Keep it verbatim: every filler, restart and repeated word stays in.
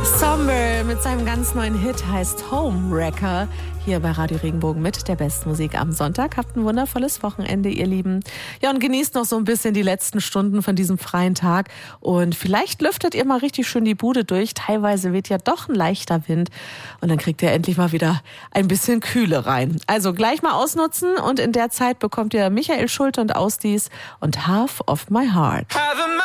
Somber mit seinem ganz neuen Hit heißt Homewrecker. Hier bei Radio Regenbogen mit der besten Musik am Sonntag. Habt ein wundervolles Wochenende, ihr Lieben. Ja, und genießt noch so ein bisschen die letzten Stunden von diesem freien Tag. Und vielleicht lüftet ihr mal richtig schön die Bude durch. Teilweise weht ja doch ein leichter Wind. Und dann kriegt ihr endlich mal wieder ein bisschen Kühle rein. Also gleich mal ausnutzen. Und in der Zeit bekommt ihr Michael Schulte und Ausdies und Half of My Heart.